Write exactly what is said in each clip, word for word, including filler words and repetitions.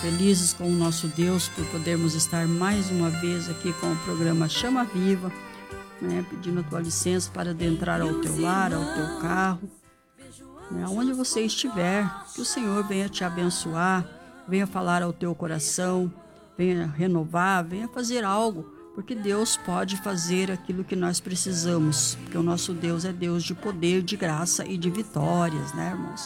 felizes com o nosso Deus por podermos estar mais uma vez aqui com o programa Chama Viva, né, pedindo a tua licença para adentrar ao teu lar, ao teu carro, né, onde você estiver, que o Senhor venha te abençoar, venha falar ao teu coração, venha renovar, venha fazer algo, porque Deus pode fazer aquilo que nós precisamos, porque o nosso Deus é Deus de poder, de graça e de vitórias, né, irmãos?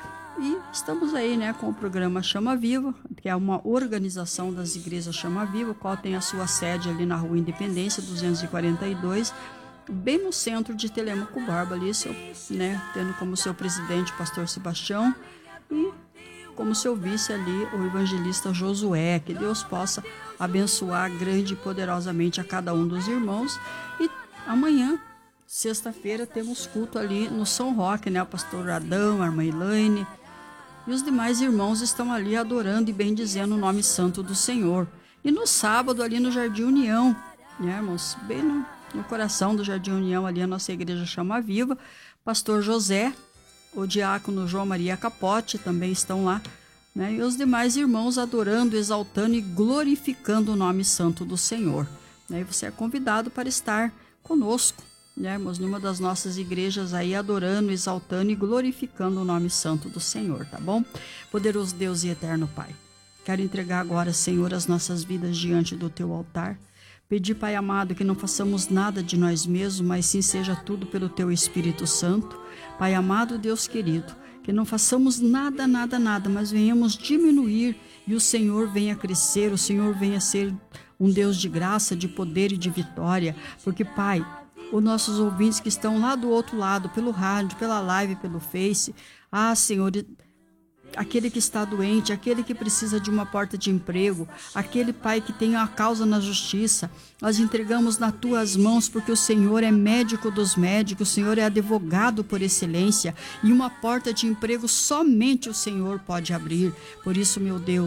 E estamos aí, né, com o programa Chama Viva, que é uma organização das igrejas Chama Viva, qual tem a sua sede ali na Rua Independência, duzentos e quarenta e dois, bem no centro de Telêmaco Borba, ali, seu, né, tendo como seu presidente o pastor Sebastião e como seu vice ali o evangelista Josué. Que Deus possa abençoar grande e poderosamente a cada um dos irmãos. E amanhã, sexta-feira, temos culto ali no São Roque, né? O pastor Adão, a irmã Elaine e os demais irmãos estão ali adorando e bendizendo o nome santo do Senhor. E no sábado, ali no Jardim União, né, irmãos? Bem no, no coração do Jardim União, ali a nossa igreja Chama Viva, pastor José, o diácono João Maria Capote também estão lá, né? E os demais irmãos adorando, exaltando e glorificando o nome santo do Senhor, né? E você é convidado para estar conosco, né, irmãos, numa das nossas igrejas aí, adorando, exaltando e glorificando o nome santo do Senhor, tá bom? Poderoso Deus e eterno Pai, quero entregar agora, Senhor, as nossas vidas diante do teu altar. Pedir, Pai amado, que não façamos nada de nós mesmos, mas sim seja tudo pelo teu Espírito Santo. Pai amado, Deus querido, que não façamos nada, nada, nada, mas venhamos diminuir e o Senhor venha crescer, o Senhor venha ser um Deus de graça, de poder e de vitória. Porque, Pai, os nossos ouvintes que estão lá do outro lado, pelo rádio, pela live, pelo Face, ah, Senhor, aquele que está doente, aquele que precisa de uma porta de emprego, aquele, Pai, que tem a causa na justiça, nós entregamos nas tuas mãos, porque o Senhor é médico dos médicos, o Senhor é advogado por excelência, e uma porta de emprego somente o Senhor pode abrir. Por isso, meu Deus,